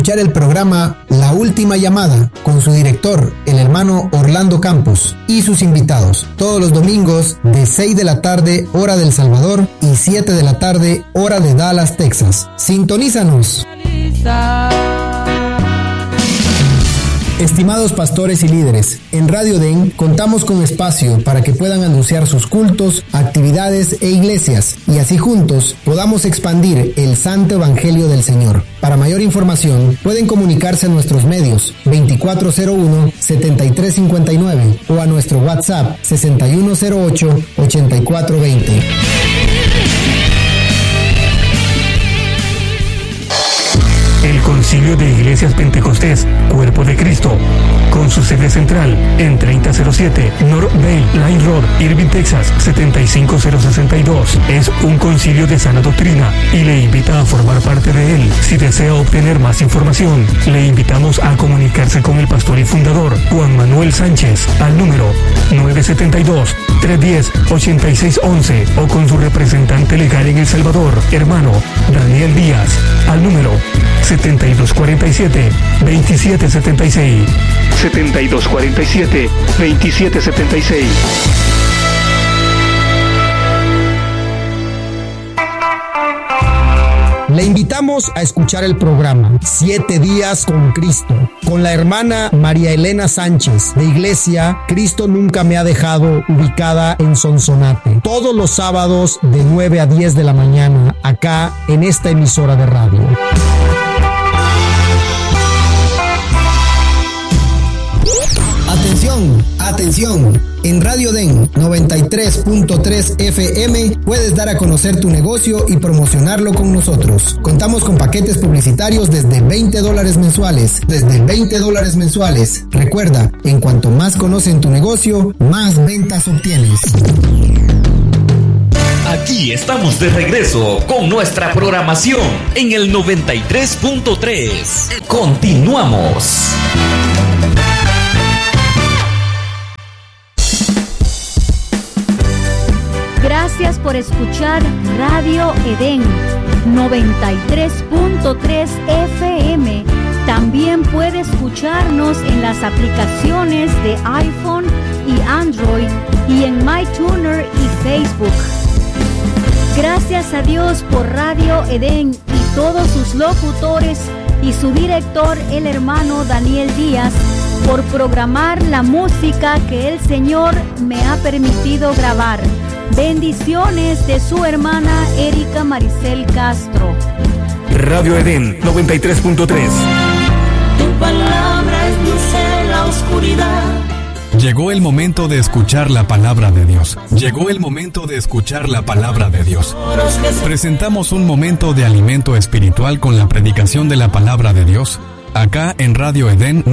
Escuchar el programa La Última Llamada con su director, el hermano Orlando Campos, y sus invitados, todos los domingos de 6 de la tarde, hora del Salvador, y 7 de la tarde, hora de Dallas, Texas. Sintonízanos. Estimados pastores y líderes, en Radio Den contamos con espacio para que puedan anunciar sus cultos, actividades e iglesias, y así juntos podamos expandir el santo evangelio del Señor. Para mayor información, pueden comunicarse a nuestros medios 2401-7359 o a nuestro WhatsApp 6108-8420. El Concilio de Iglesias Pentecostés, Cuerpo de Cristo, con su sede central en 3007 North Bay Line Road, Irving, Texas 75062. Es un concilio de sana doctrina y le invita a formar parte de él. Si desea obtener más información, le invitamos a comunicarse con el pastor y fundador Juan Manuel Sánchez al número 972-310-8611 o con su representante legal en El Salvador, hermano Daniel Díaz, al número 7247-2776. 7247-2776. Le invitamos a escuchar el programa 7 días con Cristo, con la hermana María Elena Sánchez, de Iglesia Cristo Nunca Me Ha Dejado, ubicada en Sonsonate, todos los sábados de 9 a 10 de la mañana, acá en esta emisora de radio. Atención, atención. En Radio Den 93.3 FM puedes dar a conocer tu negocio y promocionarlo con nosotros. Contamos con paquetes publicitarios desde $20 mensuales. Desde $20 mensuales. Recuerda, en cuanto más conocen tu negocio, más ventas obtienes. Aquí estamos de regreso con nuestra programación en el 93.3. Continuamos. Gracias por escuchar Radio Edén 93.3 FM. También puede escucharnos en las aplicaciones de iPhone y Android y en MyTuner y Facebook. Gracias a Dios por Radio Edén y todos sus locutores y su director, el hermano Daniel Díaz, por programar la música que el Señor me ha permitido grabar. Bendiciones de su hermana Erika Maricel Castro. Radio Edén 93.3. Tu palabra es luz en la oscuridad. Llegó el momento de escuchar la palabra de Dios. Llegó el momento de escuchar la palabra de Dios. Presentamos un momento de alimento espiritual con la predicación de la palabra de Dios, acá en Radio Edén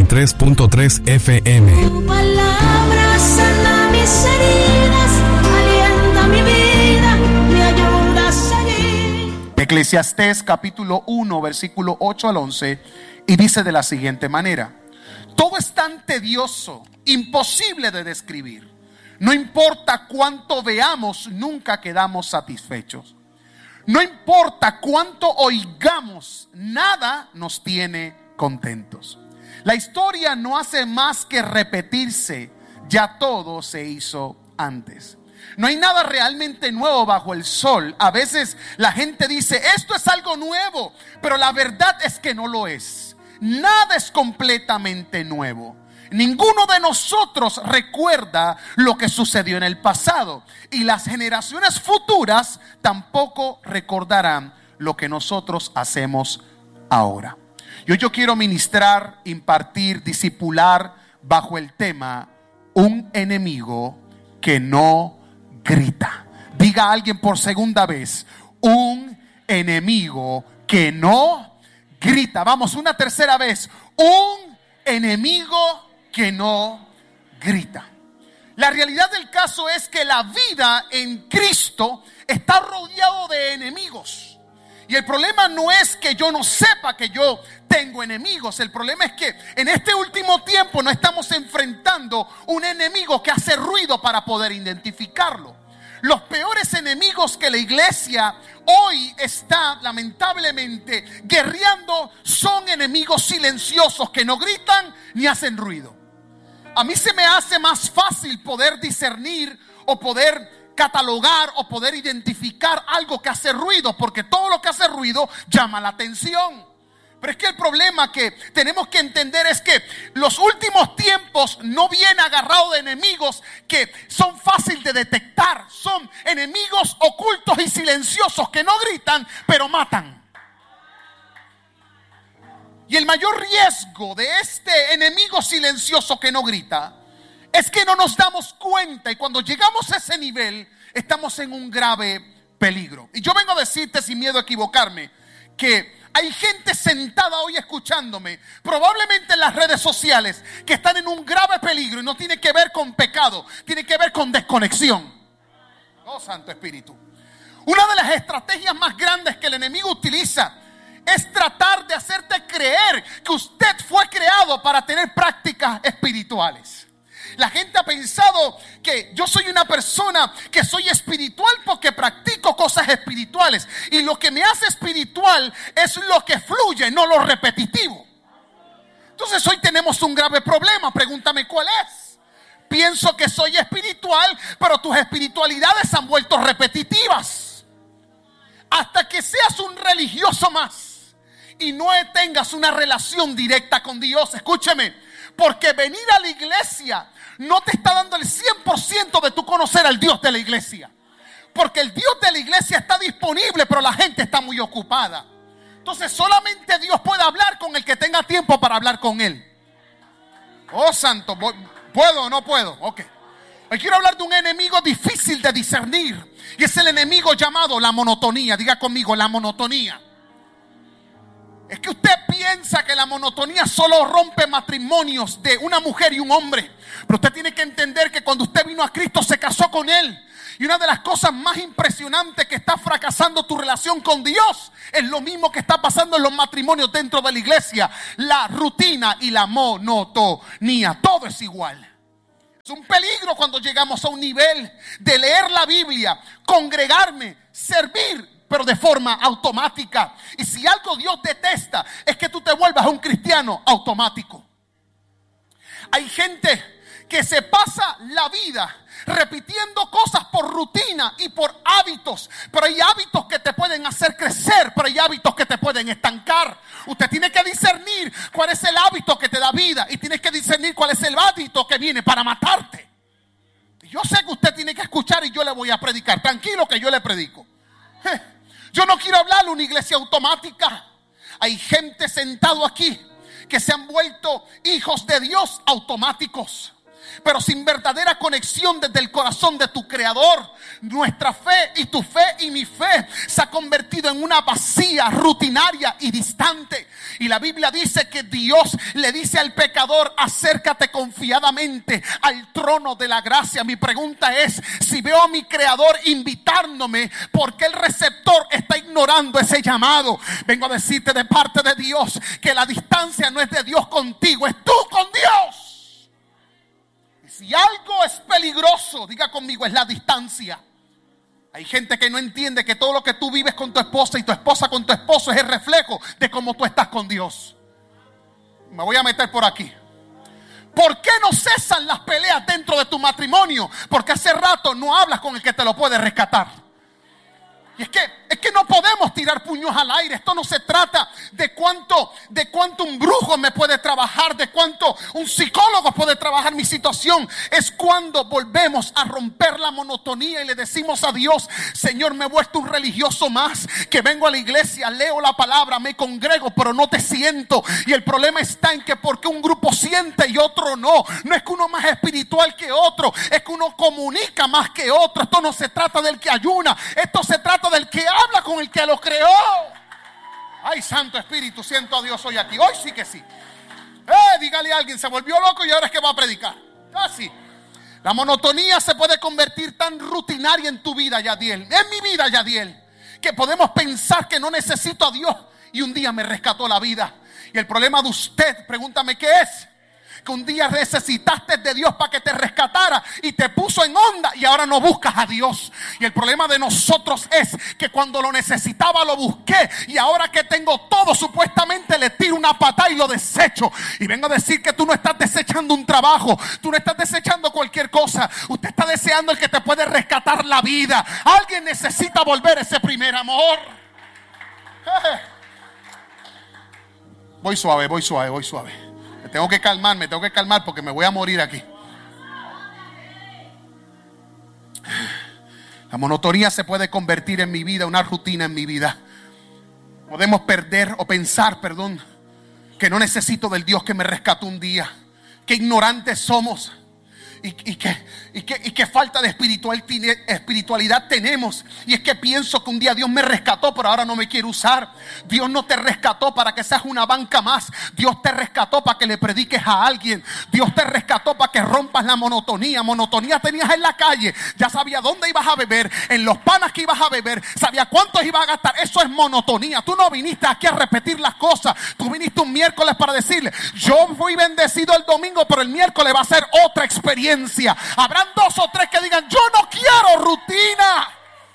93.3 FM. Tu palabra sana mis heridas, alienta mi vida, me ayuda a seguir. Eclesiastés capítulo 1, versículo 8 al 11, y dice de la siguiente manera: todo es tan tedioso, imposible de describir. No importa cuánto veamos, nunca quedamos satisfechos. No importa cuánto oigamos, nada nos tiene contentos. La historia no hace más que repetirse, ya todo se hizo antes. No hay nada realmente nuevo bajo el sol. A veces la gente dice, esto es algo nuevo, pero la verdad es que no lo es. Nada es completamente nuevo. Ninguno de nosotros recuerda lo que sucedió en el pasado, y las generaciones futuras tampoco recordarán lo que nosotros hacemos ahora. Yo quiero ministrar, impartir, discipular bajo el tema un enemigo que no grita. Diga a alguien por segunda vez: un enemigo que no grita. Vamos, una tercera vez: un enemigo que no grita. La realidad del caso es que la vida en Cristo está rodeado de enemigos. Y el problema no es que yo no sepa que yo tengo enemigos. El problema es que en este último tiempo no estamos enfrentando un enemigo que hace ruido para poder identificarlo. Los peores enemigos que la iglesia hoy está lamentablemente guerreando son enemigos silenciosos que no gritan ni hacen ruido. A mí se me hace más fácil poder discernir o poder catalogar o poder identificar algo que hace ruido, porque todo lo que hace ruido llama la atención. Pero es que el problema que tenemos que entender es que los últimos tiempos no vienen agarrados de enemigos que son fáciles de detectar. Son enemigos ocultos y silenciosos que no gritan, pero matan. Y el mayor riesgo de este enemigo silencioso que no grita es que no nos damos cuenta, y cuando llegamos a ese nivel estamos en un grave peligro. Y yo vengo a decirte, sin miedo a equivocarme, que hay gente sentada hoy escuchándome, probablemente en las redes sociales, que están en un grave peligro, y no tiene que ver con pecado, tiene que ver con desconexión. Oh, Santo Espíritu. Una de las estrategias más grandes que el enemigo utiliza es tratar de hacerte creer que usted fue creado para tener prácticas espirituales. La gente ha pensado que yo soy una persona que soy espiritual porque practico cosas espirituales. Y lo que me hace espiritual es lo que fluye, no lo repetitivo. Entonces hoy tenemos un grave problema. Pregúntame cuál es. Pienso que soy espiritual, pero tus espiritualidades se han vuelto repetitivas. Hasta que seas un religioso más y no tengas una relación directa con Dios. Escúcheme, porque venir a la iglesia no te está dando el 100% de tu conocer al Dios de la iglesia. Porque el Dios de la iglesia está disponible, pero la gente está muy ocupada. Entonces solamente Dios puede hablar con el que tenga tiempo para hablar con Él. Oh, santo, ¿puedo o no puedo? Ok. Hoy quiero hablar de un enemigo difícil de discernir, y es el enemigo llamado la monotonía. Diga conmigo, la monotonía. Es que usted piensa que la monotonía solo rompe matrimonios de una mujer y un hombre. Pero usted tiene que entender que cuando usted vino a Cristo se casó con Él. Y una de las cosas más impresionantes que está fracasando tu relación con Dios es lo mismo que está pasando en los matrimonios dentro de la iglesia. La rutina y la monotonía. Todo es igual. Es un peligro cuando llegamos a un nivel de leer la Biblia, congregarme, servir, pero de forma automática. Y si algo Dios detesta es que tú te vuelvas un cristiano automático. Hay gente que se pasa la vida repitiendo cosas por rutina y por hábitos, pero hay hábitos que te pueden hacer crecer, pero hay hábitos que te pueden estancar. Usted tiene que discernir cuál es el hábito que te da vida, y tienes que discernir cuál es el hábito que viene para matarte. Yo sé que usted tiene que escuchar, y yo le voy a predicar. Tranquilo que yo le predico. Yo no quiero hablarle a una iglesia automática. Hay gente sentado aquí que se han vuelto hijos de Dios automáticos, pero sin verdadera conexión desde el corazón de tu Creador. Nuestra fe y tu fe y mi fe se ha convertido en una vacía, rutinaria y distante. Y la Biblia dice que Dios le dice al pecador: acércate confiadamente al trono de la gracia. Mi pregunta es, si veo a mi Creador invitándome, ¿por qué el receptor está ignorando ese llamado? Vengo a decirte de parte de Dios que la distancia no es de Dios contigo, es tú con Dios. Si algo es peligroso, diga conmigo, es la distancia. Hay gente que no entiende que todo lo que tú vives con tu esposa y tu esposa con tu esposo es el reflejo de cómo tú estás con Dios. Me voy a meter por aquí. ¿Por qué no cesan las peleas dentro de tu matrimonio? Porque hace rato no hablas con el que te lo puede rescatar. Y es que no podemos tirar puños al aire. Esto no se trata de cuánto un brujo me puede trabajar, de cuánto un psicólogo puede trabajar mi situación. Es cuando volvemos a romper la monotonía y le decimos a Dios: Señor, me he vuelto un religioso más, que vengo a la iglesia, leo la palabra, me congrego, pero no te siento. Y el problema está en que porque un grupo siente y otro no. No es que uno más espiritual que otro, es que uno comunica más que otro. Esto no se trata del que ayuna, esto se trata del que habla con el que lo creó. Ay, Santo Espíritu, siento a Dios hoy aquí. Hoy sí que sí. Dígale a alguien: se volvió loco y ahora es que va a predicar. Así. La monotonía se puede convertir tan rutinaria en tu vida, Yadiel, en mi vida, Yadiel, que podemos pensar que no necesito a Dios, y un día me rescató la vida. Y el problema de usted, pregúntame qué es, que un día necesitaste de Dios para que te rescatara y te puso en onda y ahora no buscas a Dios. Y el problema de nosotros es que cuando lo necesitaba lo busqué y ahora que tengo todo supuestamente le tiro una patada y lo desecho. Y vengo a decir que tú no estás desechando un trabajo, tú no estás desechando cualquier cosa. Usted está deseando el que te puede rescatar la vida. Alguien necesita volver a ese primer amor. Voy suave. Me tengo que calmar porque me voy a morir aquí. La monotonía se puede convertir en mi vida, una rutina en mi vida. Podemos pensar, que no necesito del Dios que me rescató un día. Qué ignorantes somos. Y qué falta de espiritualidad tenemos. Y es que pienso que un día Dios me rescató, pero ahora no me quiere usar. Dios no te rescató para que seas una banca más. Dios te rescató para que le prediques a alguien. Dios te rescató para que rompas la monotonía. Monotonía tenías en la calle. Ya sabía dónde ibas a beber, en los panas que ibas a beber, sabía cuántos ibas a gastar. Eso es monotonía. Tú no viniste aquí a repetir las cosas. Tú viniste un miércoles para decirle: yo fui bendecido el domingo, pero el miércoles va a ser otra experiencia. Habrán 2 o 3 que digan: yo no quiero rutina,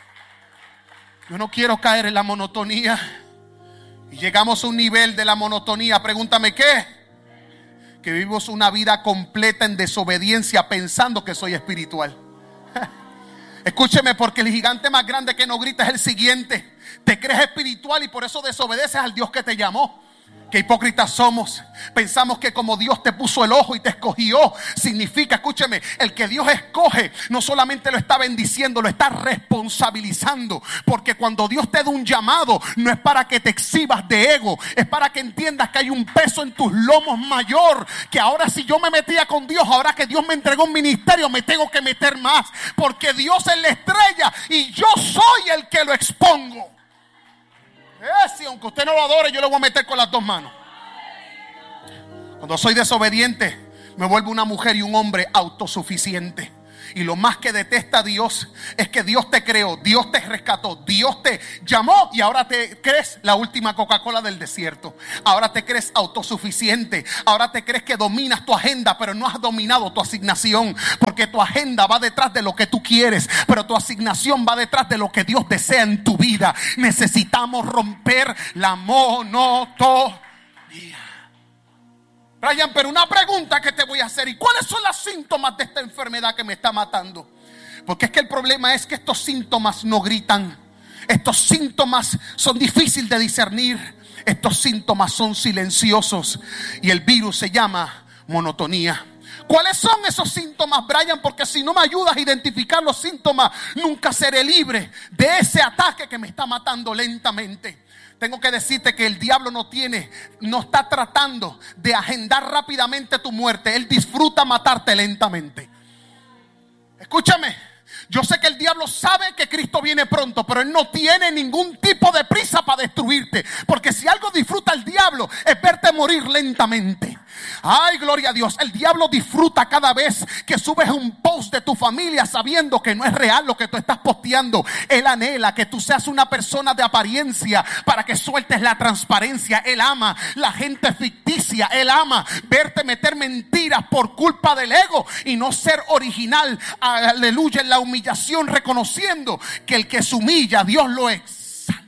yo no quiero caer en la monotonía. Y llegamos a un nivel de la monotonía, pregúntame qué, que vivimos una vida completa en desobediencia pensando que soy espiritual. Escúcheme, porque el gigante más grande que no grita es el siguiente: te crees espiritual y por eso desobedeces al Dios que te llamó. Qué hipócritas somos. Pensamos que como Dios te puso el ojo y te escogió, significa, escúcheme, el que Dios escoge no solamente lo está bendiciendo, lo está responsabilizando. Porque cuando Dios te da un llamado, no es para que te exhibas de ego, es para que entiendas que hay un peso en tus lomos mayor. Que ahora, si yo me metía con Dios, ahora que Dios me entregó un ministerio, me tengo que meter más. Porque Dios es la estrella y yo soy el que lo expongo. Si aunque usted no lo adore, yo lo voy a meter con las 2 manos. Cuando soy desobediente, me vuelvo una mujer y un hombre autosuficiente. Y lo más que detesta Dios es que Dios te creó, Dios te rescató, Dios te llamó y ahora te crees la última Coca-Cola del desierto. Ahora te crees autosuficiente. Ahora te crees que dominas tu agenda, pero no has dominado tu asignación. Porque tu agenda va detrás de lo que tú quieres, pero tu asignación va detrás de lo que Dios desea en tu vida. Necesitamos romper la monotonía. Brian, pero una pregunta que te voy a hacer: ¿y cuáles son los síntomas de esta enfermedad que me está matando? Porque es que el problema es que estos síntomas no gritan. Estos síntomas son difíciles de discernir. Estos síntomas son silenciosos. Y el virus se llama monotonía. ¿Cuáles son esos síntomas, Brian? Porque si no me ayudas a identificar los síntomas, nunca seré libre de ese ataque que me está matando lentamente. Tengo que decirte que el diablo no está tratando de agendar rápidamente tu muerte. Él disfruta matarte lentamente. Escúchame. Yo sé que el diablo sabe que Cristo viene pronto, pero él no tiene ningún tipo de prisa para destruirte. Porque si algo disfruta el diablo es verte morir lentamente. Ay, gloria a Dios. El diablo disfruta cada vez que subes un post de tu familia sabiendo que no es real lo que tú estás posteando. Él anhela que tú seas una persona de apariencia para que sueltes la transparencia. Él ama la gente ficticia. Él ama verte meter mentiras por culpa del ego y no ser original. Aleluya, en la humillación, reconociendo que el que se humilla, Dios lo exalta.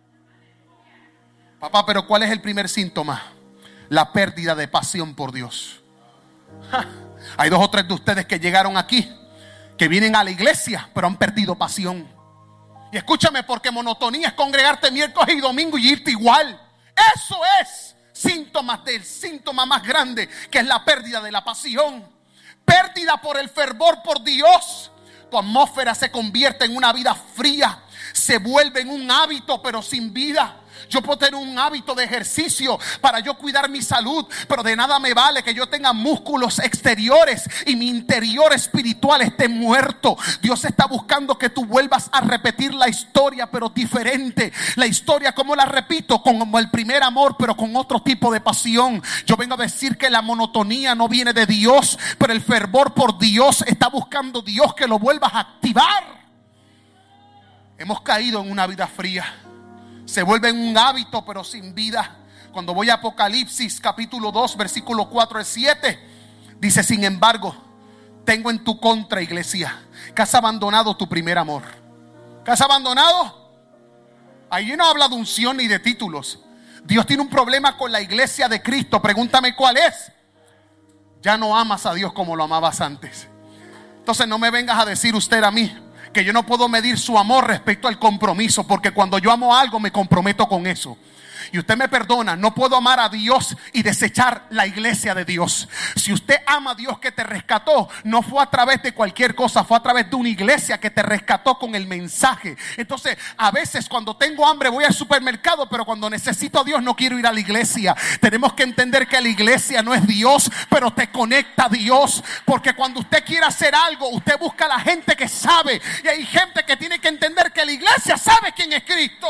Papá, pero ¿cuál es el primer síntoma? La pérdida de pasión por Dios. Hay 2 o 3 de ustedes que llegaron aquí, que vienen a la iglesia, pero han perdido pasión. Y escúchame, porque monotonía es congregarte miércoles y domingo y irte igual. Eso es síntomas del síntoma más grande, que es la pérdida de la pasión. Pérdida por el fervor por Dios. Tu atmósfera se convierte en una vida fría. Se vuelve en un hábito, pero sin vida. Yo puedo tener un hábito de ejercicio para yo cuidar mi salud, pero de nada me vale que yo tenga músculos exteriores y mi interior espiritual esté muerto. Dios está buscando que tú vuelvas a repetir la historia, pero diferente. La historia, como la repito, como el primer amor, pero con otro tipo de pasión. Yo vengo a decir que la monotonía no viene de Dios, pero el fervor por Dios está buscando Dios que lo vuelvas a activar. Hemos caído en una vida fría. Se vuelve en un hábito, pero sin vida. Cuando voy a Apocalipsis capítulo 2 versículo 4 al 7, Dice, sin embargo, tengo en tu contra, iglesia, que has abandonado tu primer amor. ¿Que has abandonado? Ahí no habla de unción ni de títulos. Dios tiene un problema con la iglesia de Cristo. Pregúntame cuál es. Ya no amas a Dios como lo amabas antes. Entonces no me vengas a decir usted a mí que yo no puedo medir su amor respecto al compromiso, porque cuando yo amo algo me comprometo con eso. Y usted me perdona, no puedo amar a Dios y desechar la iglesia de Dios. Si usted ama a Dios que te rescató, no fue a través de cualquier cosa, fue a través de una iglesia que te rescató con el mensaje. Entonces, a veces cuando tengo hambre voy al supermercado, pero cuando necesito a Dios no quiero ir a la iglesia. Tenemos que entender que la iglesia no es Dios, pero te conecta a Dios. Porque cuando usted quiere hacer algo, usted busca a la gente que sabe. Y hay gente que tiene que entender que la iglesia sabe quién es Cristo.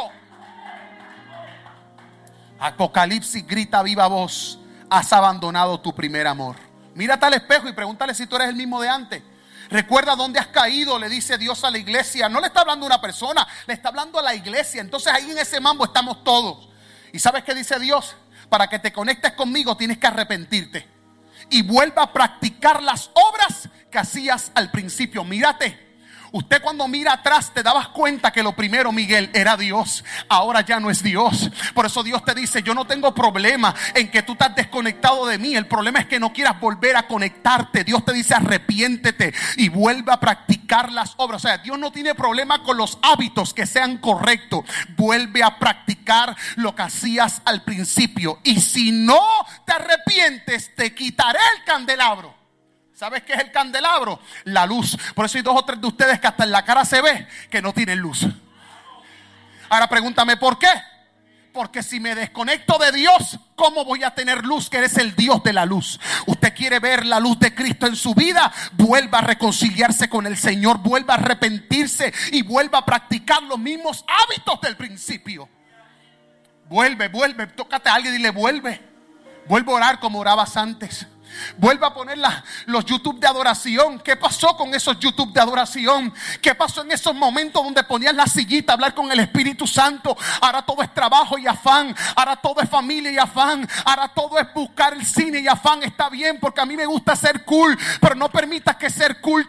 Apocalipsis grita a viva voz: has abandonado tu primer amor. Mírate al espejo y pregúntale si tú eres el mismo de antes. Recuerda dónde has caído, le dice Dios a la iglesia. No le está hablando a una persona, le está hablando a la iglesia. Entonces ahí en ese mambo estamos todos. ¿Y sabes qué dice Dios? Para que te conectes conmigo tienes que arrepentirte y vuelva a practicar las obras que hacías al principio. Mírate. Usted cuando mira atrás te dabas cuenta que lo primero, Miguel, era Dios. Ahora ya no es Dios. Por eso Dios te dice, yo no tengo problema en que tú estás desconectado de mí. El problema es que no quieras volver a conectarte. Dios te dice, arrepiéntete y vuelve a practicar las obras. O sea, Dios no tiene problema con los hábitos que sean correctos. Vuelve a practicar lo que hacías al principio. Y si no te arrepientes, te quitaré el candelabro. ¿Sabes qué es el candelabro? La luz. Por eso hay 2 o 3 de ustedes que hasta en la cara se ve que no tienen luz. Ahora pregúntame ¿por qué? Porque si me desconecto de Dios, ¿cómo voy a tener luz? Que eres el Dios de la luz. Usted quiere ver la luz de Cristo en su vida, vuelva a reconciliarse con el Señor, vuelva a arrepentirse y vuelva a practicar los mismos hábitos del principio. Vuelve, tócate a alguien y dile vuelve a orar como orabas antes. Vuelva a poner los YouTube de adoración. ¿Qué pasó con esos YouTube de adoración? ¿Qué pasó en esos momentos donde ponías la sillita a hablar con el Espíritu Santo? Ahora todo es trabajo y afán. Ahora todo es familia y afán. Ahora todo es buscar el cine y afán. Está bien porque a mí me gusta ser cool, pero no permitas que ser cool